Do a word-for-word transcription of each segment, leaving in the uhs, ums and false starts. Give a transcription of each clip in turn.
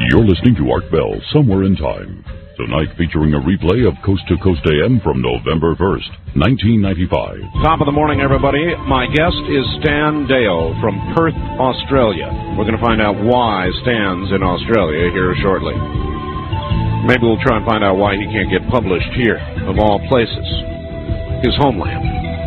You're listening to Art Bell, Somewhere in Time. Tonight featuring a replay of Coast to Coast A M from November first, nineteen ninety-five. Top of the morning, everybody. My guest is Stan Deyo from Perth, Australia. We're going to find out why Stan's in Australia here shortly. Maybe we'll try and find out why he can't get published here, of all places. His homeland.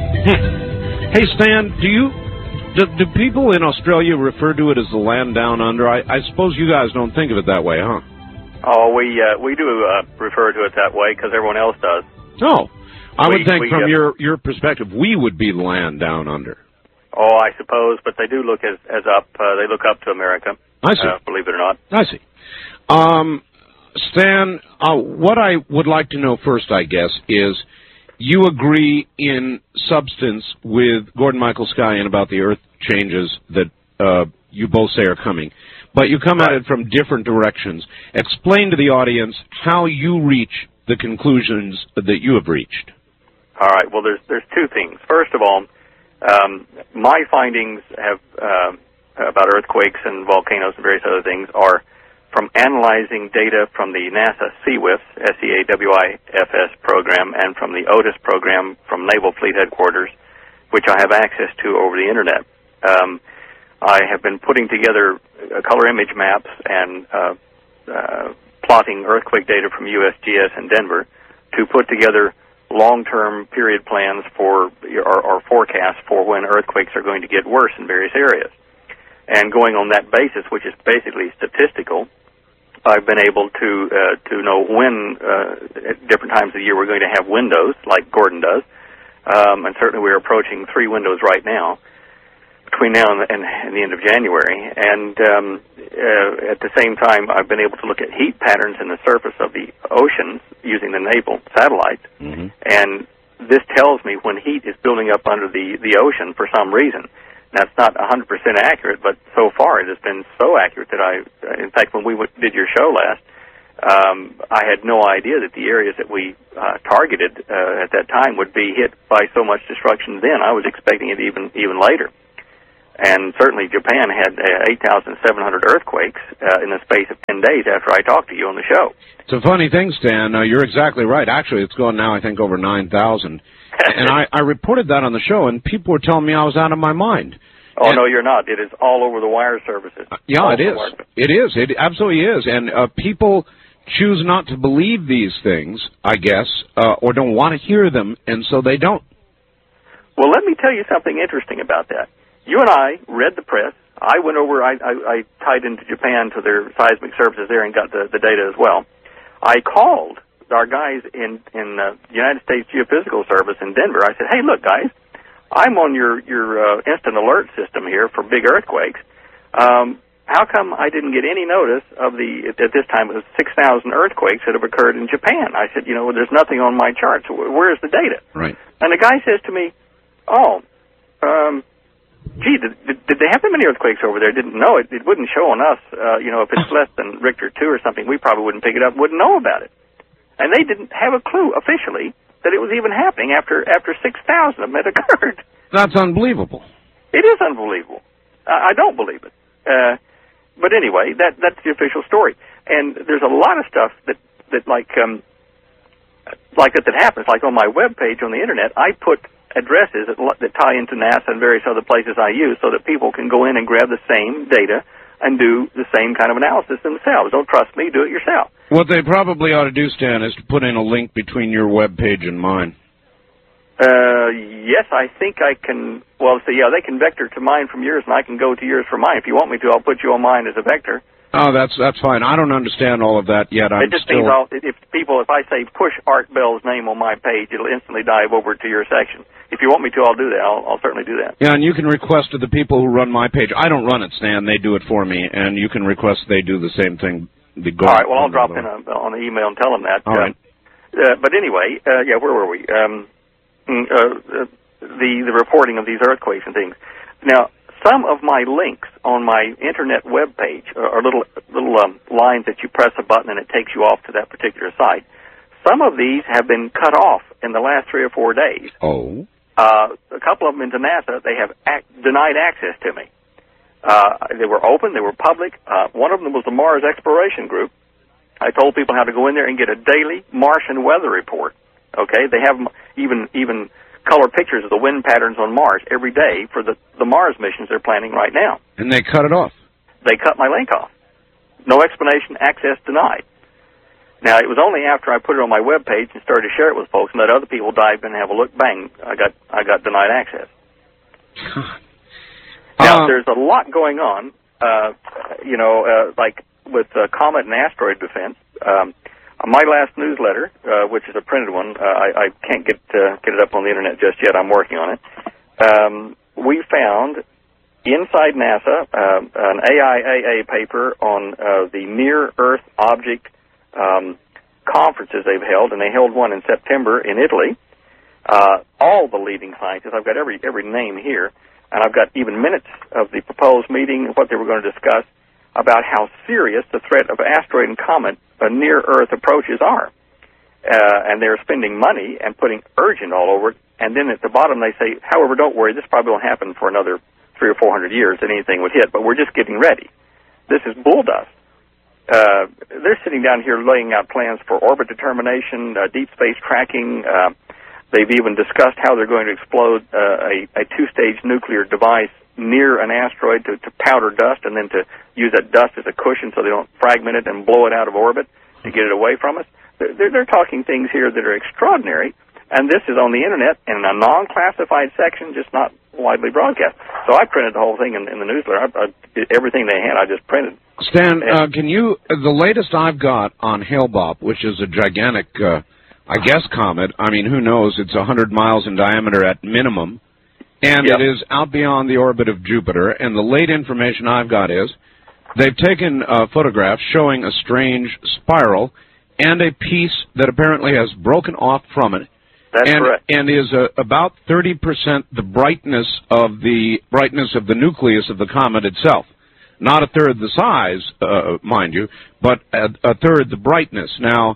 Hey, Stan, do you... Do, do people in Australia refer to it as the land down under? I, I suppose you guys don't think of it that way, huh? Oh, we uh, we do uh, refer to it that way because everyone else does. Oh, I we, would think we, from uh, your, your perspective, we would be the land down under. Oh, I suppose, but they do look as, as up. Uh, they look up to America. I see. Uh, believe it or not. I see. Um, Stan, uh, what I would like to know first, I guess, is you agree in substance with Gordon Michael Skyen about the Earth changes that uh, you both say are coming, but you come at it from different directions. Explain to the audience how you reach the conclusions that you have reached. All right. Well, there's there's two things. First of all, um, my findings have uh, about earthquakes and volcanoes and various other things are from analyzing data from the NASA C W I F S, S E A W I F S program, and from the Otis program from Naval Fleet Headquarters, which I have access to over the Internet. Um, I have been putting together uh, color image maps and uh, uh, plotting earthquake data from U S G S in Denver to put together long-term period plans for or, or forecasts for when earthquakes are going to get worse in various areas. And going on that basis, which is basically statistical, I've been able to uh, to know when uh, at different times of the year we're going to have windows, like Gordon does, um, and certainly we're approaching three windows right now between now and the, and, and the end of January. And um, uh, at the same time, I've been able to look at heat patterns in the surface of the oceans using the naval satellites, mm-hmm. and this tells me when heat is building up under the, the ocean for some reason. That's not one hundred percent accurate, but so far it has been so accurate that I, in fact, when we w- did your show last, um, I had no idea that the areas that we uh, targeted uh, at that time would be hit by so much destruction then. I was expecting it even even later. And certainly Japan had uh, eight thousand seven hundred earthquakes uh, in the space of ten days after I talked to you on the show. It's a funny thing, Stan. Uh, you're exactly right. Actually, it's gone now, I think, over nine thousand. And I, I reported that on the show, and people were telling me I was out of my mind. Oh, and, no, you're not. It is all over the wire services. Uh, yeah, all it is. It is. It absolutely is. And uh, people choose not to believe these things, I guess, uh, or don't want to hear them, and so they don't. Well, let me tell you something interesting about that. You and I read the press. I went over, I, I, I tied into Japan to their seismic services there and got the, the data as well. I called our guys in, in uh, United States Geophysical Service in Denver. I said, hey, look, guys, I'm on your, your uh, instant alert system here for big earthquakes. Um, how come I didn't get any notice of the, at this time, it was six thousand earthquakes that have occurred in Japan? I said, you know, there's nothing on my chart, so where's the data? Right. And the guy says to me, oh, um, gee, did, did, did they have that many earthquakes over there? Didn't know it. It wouldn't show on us. Uh, you know, if it's less than Richter two or something, we probably wouldn't pick it up, wouldn't know about it. And they didn't have a clue officially that it was even happening after after six thousand of them had occurred. That's unbelievable. It is unbelievable. I, I don't believe it. Uh, but anyway, that that's the official story. And there's a lot of stuff that, that like um, like that that happens. Like on my web page on the Internet, I put addresses that, that tie into NASA and various other places I use so that people can go in and grab the same data and do the same kind of analysis themselves. Don't trust me, do it yourself. What they probably ought to do, Stan, is to put in a link between your web page and mine. Uh, yes, I think I can, well, so yeah, they can vector to mine from yours, and I can go to yours from mine. If you want me to, I'll put you on mine as a vector. Oh, that's that's fine. I don't understand all of that yet. I'm it just still... means I'll, if people, if I say push Art Bell's name on my page, it'll instantly dive over to your section. If you want me to, I'll do that. I'll, I'll certainly do that. Yeah, and you can request to the people who run my page. I don't run it, Stan. They do it for me, and you can request they do the same thing. The all right. Well, I'll drop in a, on the email and tell them that. All right. Uh, but anyway, uh, yeah, where were we? Um, uh, the the reporting of these earthquakes and things. Now, some of my links on my Internet web page are little little um, lines that you press a button and it takes you off to that particular site. Some of these have been cut off in the last three or four days. Oh. Uh, a couple of them into NASA, they have ac- denied access to me. Uh, they were open. They were public. Uh, one of them was the Mars Exploration Group. I told people how to go in there and get a daily Martian weather report. Okay, they have even even color pictures of the wind patterns on Mars every day for the, the Mars missions they're planning right now. And they cut it off. They cut my link off. No explanation, access denied. Now, it was only after I put it on my webpage and started to share it with folks and let other people dive in and have a look, bang, I got I got denied access. Now, uh, there's a lot going on, uh, you know, uh, like with uh, comet and asteroid defense. Um, my last newsletter, uh, which is a printed one, uh, I, I can't get uh, get it up on the internet just yet. I'm working on it. Um, we found inside NASA uh, an A I A A paper on uh, the near-Earth object um, conferences they've held, and they held one in September in Italy. Uh, all the leading scientists, I've got every every name here, and I've got even minutes of the proposed meeting, what they were going to discuss, about how serious the threat of asteroid and comet uh, near-Earth approaches are. Uh, and they're spending money and putting urgent all over it, and then at the bottom they say, however, don't worry, this probably won't happen for another three or four hundred years that anything would hit, but we're just getting ready. This is bull dust. Uh, they're sitting down here laying out plans for orbit determination, uh, deep space tracking. Uh, they've even discussed how they're going to explode uh, a, a two-stage nuclear device near an asteroid to, to powder dust and then to use that dust as a cushion so they don't fragment it and blow it out of orbit to get it away from us. They're, they're talking things here that are extraordinary, and this is on the Internet in a non-classified section, just not widely broadcast. So I printed the whole thing in, in the newsletter. I, I, everything they had, I just printed. Stan, uh, can you, the latest I've got on Hale-Bopp, which is a gigantic, uh, I guess, comet, I mean, who knows, it's one hundred miles in diameter at minimum, and yep. It is out beyond the orbit of Jupiter, and the late information I've got is they've taken uh, photographs showing a strange spiral and a piece that apparently has broken off from it. That's and, correct. And is uh, about thirty percent the brightness of the brightness of the nucleus of the comet itself. Not a third the size, uh, mind you, but a, a third the brightness. Now,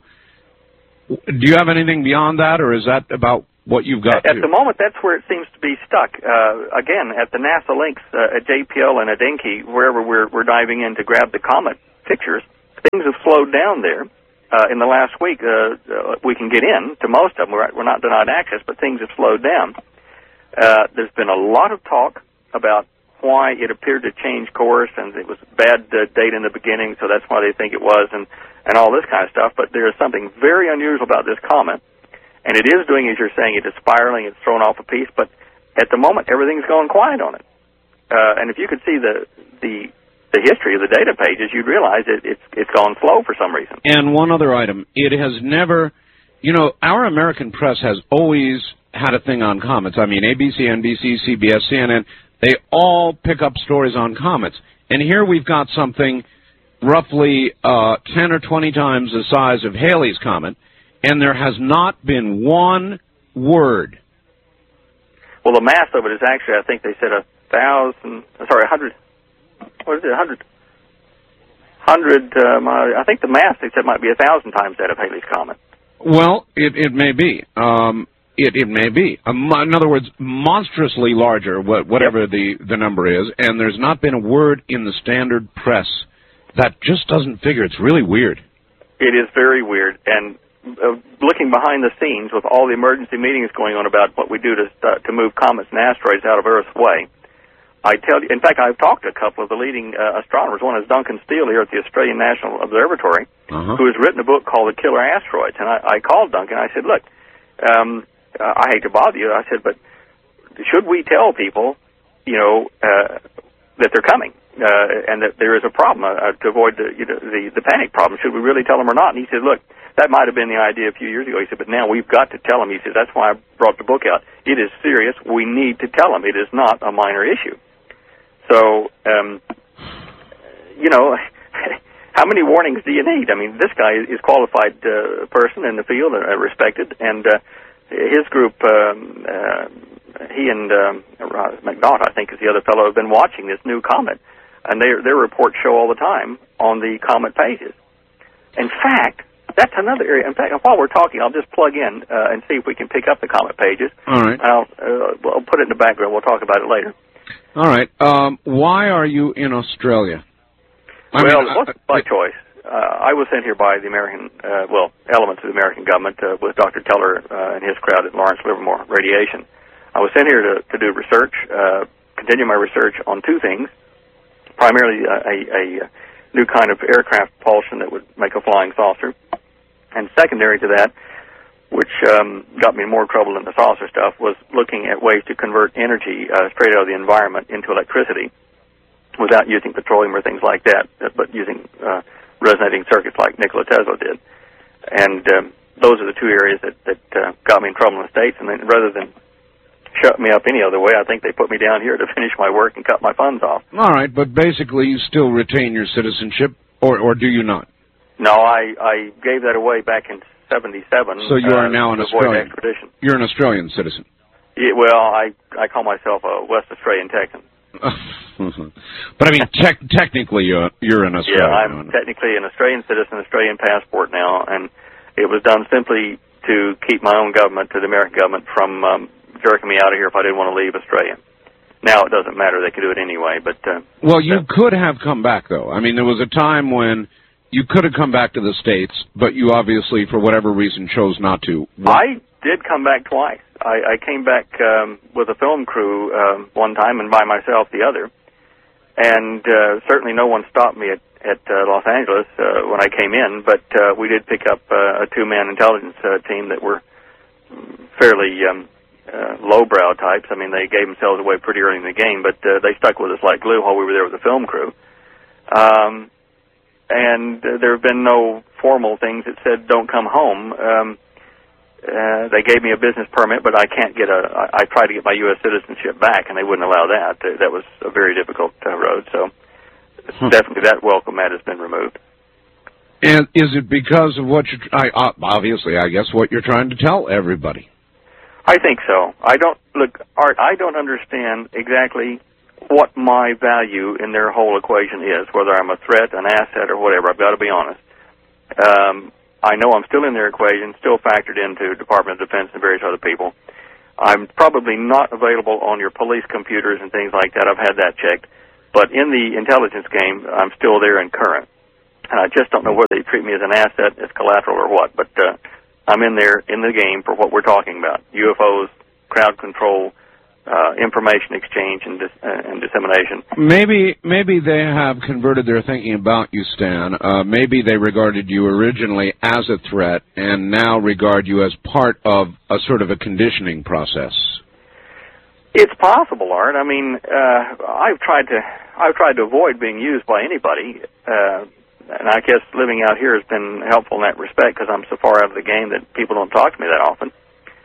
do you have anything beyond that, or is that about what you've got? At to? the moment, that's where it seems to be stuck. Uh, again, at the NASA links uh, at J P L and at Enki, wherever we're, we're diving in to grab the comet pictures, things have slowed down there. Uh, in the last week, uh, uh, we can get in to most of them. We're, we're not denied access, but things have slowed down. Uh, there's been a lot of talk about why it appeared to change course, and it was bad uh, date in the beginning, so that's why they think it was, and, and all this kind of stuff. But there is something very unusual about this comet, and it is doing, as you're saying, it is spiraling, it's thrown off a piece, but at the moment, everything's going quiet on it. Uh, and if you could see the the the history of the data pages, you'd realize it, it's it's gone slow for some reason. And one other item, it has never, you know, our American press has always had a thing on comets. I mean, A B C, N B C, C B S, C N N, they all pick up stories on comets. And here we've got something roughly uh, ten or twenty times the size of Halley's Comet, and there has not been one word. Well, the mass of it is actually, I think they said a thousand, sorry, a hundred, what is it, a hundred, hundred, um, I think the mass, they said, might be a thousand times that of Halley's Comet. Well, it, it may be. Um, it, it may be. Um, in other words, monstrously larger, wh whatever yep. the, the number is, and there's not been a word in the standard press. That just doesn't figure. It's really weird. It is very weird, and uh, looking behind the scenes with all the emergency meetings going on about what we do to uh, to move comets and asteroids out of Earth's way, I tell you, in fact, I've talked to a couple of the leading uh, astronomers. One is Duncan Steele here at the Australian National Observatory, uh-huh. who has written a book called The Killer Asteroids. And I, I called Duncan. I said, look, um, uh, I hate to bother you. I said, but should we tell people, you know, uh, that they're coming uh, and that there is a problem uh, to avoid the, you know, the the panic problem? Should we really tell them or not? And he said, look, that might have been the idea a few years ago. He said, but now we've got to tell them. He said, that's why I brought the book out. It is serious. We need to tell them. It is not a minor issue. So, um, you know, how many warnings do you need? I mean, this guy is a qualified uh, person in the field, uh, respected, and uh, his group, um, uh, he and um, McNaught, I think, is the other fellow, have been watching this new comet, and their their reports show all the time on the comet pages. In fact, that's another area. In fact, while we're talking, I'll just plug in uh, and see if we can pick up the comet pages. All right. I'll uh, we'll put it in the background. We'll talk about it later. All right. Um, why are you in Australia? I well, mean, it wasn't I, by I, choice. Uh, I was sent here by the American, uh, well, elements of the American government uh, with Doctor Teller uh, and his crowd at Lawrence Livermore Radiation. I was sent here to, to do research, uh, continue my research on two things, primarily a, a, a new kind of aircraft propulsion that would make a flying saucer, and secondary to that, which um, got me in more trouble than the saucer stuff, was looking at ways to convert energy uh, straight out of the environment into electricity without using petroleum or things like that, but using uh, resonating circuits like Nikola Tesla did. And um, those are the two areas that, that uh, got me in trouble in the States. And then rather than shut me up any other way, I think they put me down here to finish my work and cut my funds off. All right, but basically you still retain your citizenship, or, or do you not? No, I, I gave that away back in seventy-seven. So you are uh, now an Australian. You're an Australian citizen. Yeah, well, I I call myself a West Australian Texan. But I mean, te- technically, you're you're an Australian. Yeah, I'm technically an Australian citizen, Australian passport now, and it was done simply to keep my own government, to the American government, from um, jerking me out of here if I didn't want to leave Australia. Now it doesn't matter; they could do it anyway. But uh, well, you uh, could have come back, though. I mean, there was a time when you could have come back to the States, but you obviously, for whatever reason, chose not to. What? I did come back twice. I, I came back um, with a film crew um, one time and by myself the other. And uh, certainly no one stopped me at, at uh, Los Angeles uh, when I came in, but uh, we did pick up uh, a two-man intelligence uh, team that were fairly um, uh, lowbrow types. I mean, they gave themselves away pretty early in the game, but uh, they stuck with us like glue while we were there with the film crew. Um, and uh, there have been no formal things that said don't come home. Um, uh, they gave me a business permit, but I can't get a, I, I tried to get my U S citizenship back, and they wouldn't allow that. Uh, that was a very difficult uh, road, so hmm. definitely that welcome mat has been removed. And is it because of what you're, I, obviously, I guess, what you're trying to tell everybody? I think so. I don't, look, Art, I don't understand exactly what my value in their whole equation is, whether I'm a threat, an asset, or whatever. I've got to be honest. Um, I know I'm still in their equation, still factored into Department of Defense and various other people. I'm probably not available on your police computers and things like that. I've had that checked. But in the intelligence game, I'm still there and current. And I just don't know whether they treat me as an asset, as collateral, or what. But uh, I'm in there in the game for what we're talking about. U F Os, crowd control, Uh, information exchange and, dis- uh, and dissemination. Maybe maybe they have converted their thinking about you, Stan. Uh, maybe they regarded you originally as a threat and now regard you as part of a sort of a conditioning process. It's possible, Art. I mean, uh, I've tried to I've tried to avoid being used by anybody, uh, and I guess living out here has been helpful in that respect because I'm so far out of the game that people don't talk to me that often.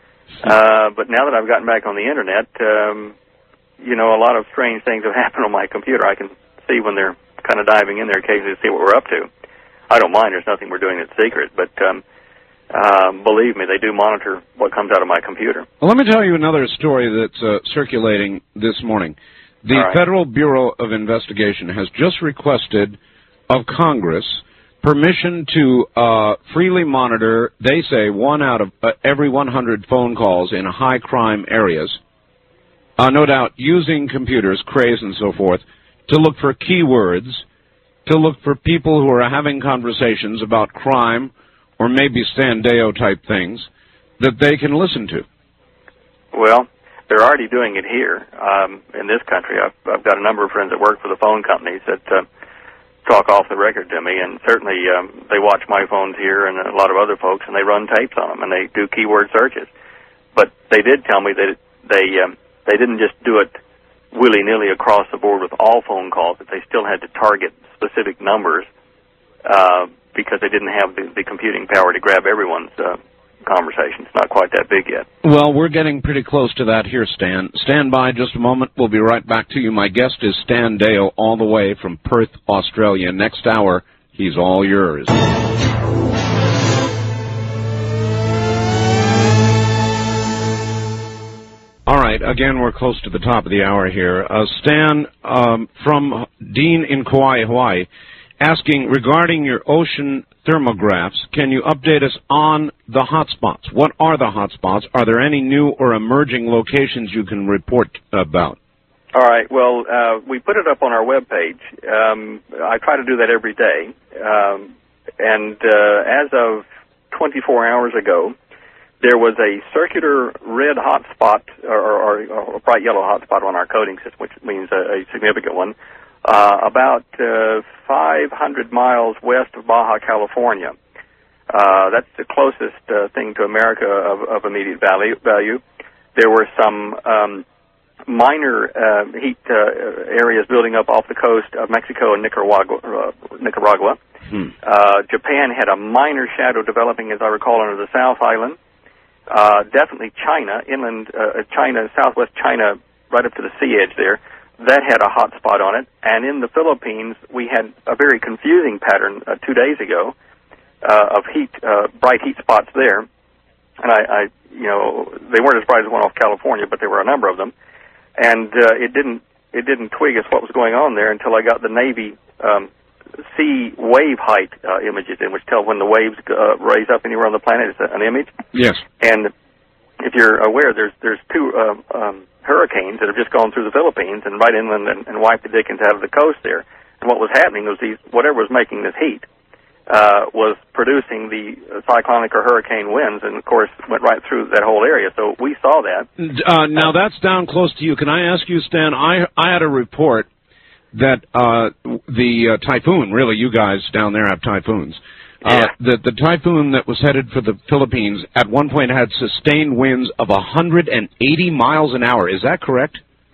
Uh, but now that I've gotten back on the Internet, um, you know, a lot of strange things have happened on my computer. I can see when they're kind of diving in there occasionally to see what we're up to. I don't mind. There's nothing we're doing that's secret. But um, uh, believe me, they do monitor what comes out of my computer. Well, let me tell you another story that's uh, circulating this morning. The right. Federal Bureau of Investigation has just requested of Congress permission to uh, freely monitor, they say, one out of uh, every one hundred phone calls in high-crime areas, uh, no doubt using computers, craze and so forth, to look for keywords, to look for people who are having conversations about crime or maybe Stan Deyo-type things that they can listen to. Well, they're already doing it here um, in this country. I've, I've got a number of friends that work for the phone companies that uh, talk off the record to me, and certainly um, they watch my phones here and a lot of other folks, and they run tapes on them, and they do keyword searches. But they did tell me that they um, they didn't just do it willy-nilly across the board with all phone calls, that they still had to target specific numbers uh, because they didn't have the, the computing power to grab everyone's uh, conversation. It's not quite that big yet. Well, we're getting pretty close to that here, Stan. Stand by just a moment. We'll be right back to you. My guest is Stan Deyo, all the way from Perth, Australia. Next hour, he's all yours. All right, again, we're close to the top of the hour here. Uh, Stan, um, from Dean in Kauai, Hawaii, asking regarding your ocean thermographs, can you update us on the hotspots? What are the hotspots? Are there any new or emerging locations you can report about? All right. Well, uh, we put it up on our webpage. Um, I try to do that every day. Um, and uh, as of twenty-four hours ago, there was a circular red hot spot, or, or, or a bright yellow hot spot on our coding system, which means a, a significant one, uh, about uh, five hundred miles west of Baja, California. Uh, that's the closest uh, thing to America of, of immediate value. value. There were some um, minor uh, heat uh, areas building up off the coast of Mexico and Nicaragua. Uh, Nicaragua. Hmm. Uh, Japan had a minor shadow developing, as I recall, under the South Island. Uh, definitely China, inland uh, China, southwest China, right up to the sea edge there, that had a hot spot on it. And in the Philippines, we had a very confusing pattern uh, two days ago uh, of heat, uh, bright heat spots there. And I, I, you know, they weren't as bright as one off California, but there were a number of them. And uh, it didn't, it didn't twig us what was going on there until I got the Navy um, sea wave height uh, images in, which tell when the waves uh, raise up anywhere on the planet. It's an image. Yes. And if you're aware, there's there's two uh, um, hurricanes that have just gone through the Philippines and right inland and, and wiped the dickens out of the coast there. And what was happening was these whatever was making this heat uh, was producing the cyclonic or hurricane winds, and of course went right through that whole area. So we saw that. Uh, now that's down close to you. Can I ask you, Stan? I I had a report that uh, the uh, typhoon, really, you guys down there have typhoons, uh, yeah. that the typhoon that was headed for the Philippines at one point had sustained winds of one hundred eighty miles an hour. Is that correct?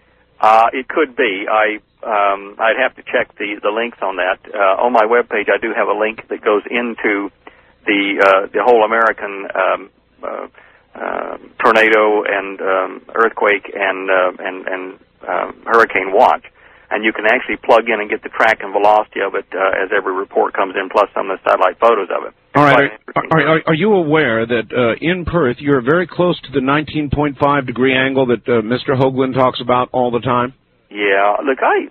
Uh, it could be. I, um, I'd have to check the, the links on that. Uh, on my webpage, I do have a link that goes into the uh, the whole American um, uh, uh, tornado and um, earthquake and uh, and, and uh, hurricane watch. And you can actually plug in and get the track and velocity of it uh, as every report comes in, plus some of the satellite photos of it. All right. Are, are, are you aware that uh, in Perth you're very close to the nineteen point five degree angle that uh, Mister Hoagland talks about all the time? Yeah. Look, I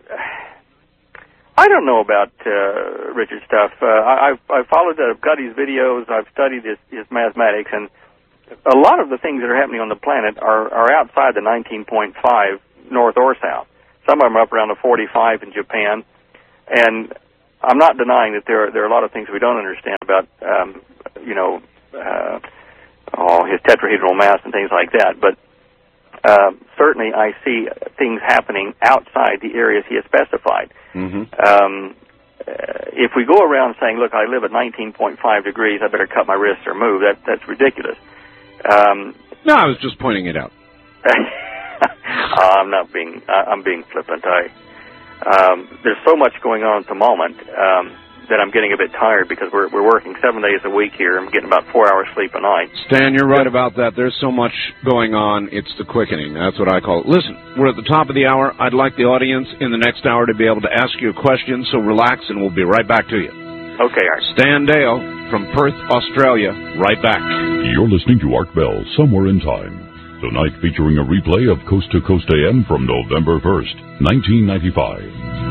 I don't know about uh, Richard's stuff. Uh, I, I've, I've followed uh, Gutty's videos. I've studied his, his mathematics, and a lot of the things that are happening on the planet are, are outside the nineteen point five north or south. Some of them are up around the forty-five in Japan, and I'm not denying that there are, there are a lot of things we don't understand about, um, you know, uh, oh, his tetrahedral mass and things like that. But uh, certainly, I see things happening outside the areas he has specified. Mm-hmm. Um, uh, if we go around saying, "Look, I live at nineteen point five degrees, I better cut my wrists or move," that that's ridiculous. Um, no, I was just pointing it out. Uh, I'm not being, uh, I'm being flippant. I, um, there's so much going on at the moment um, that I'm getting a bit tired because we're we're working seven days a week here. I'm getting about four hours sleep a night. Stan, you're right about that. There's so much going on. It's the quickening. That's what I call it. Listen, we're at the top of the hour. I'd like the audience in the next hour to be able to ask you a question, so relax, and we'll be right back to you. Okay, Art. Stan Deyo from Perth, Australia. Right back. You're listening to Art Bell, Somewhere in Time. Tonight featuring a replay of Coast to Coast A M from November first, nineteen ninety-five.